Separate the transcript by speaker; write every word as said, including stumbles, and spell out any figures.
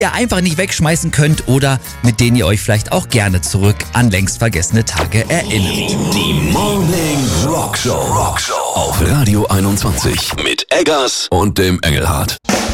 Speaker 1: ihr einfach nicht wegschmeißen könnt oder mit denen ihr euch vielleicht auch gerne zurück an längst vergessene Tage erinnert.
Speaker 2: Die Morning Rock Show. Rock Show auf Radio einundzwanzig mit Eggers und dem Engelhardt.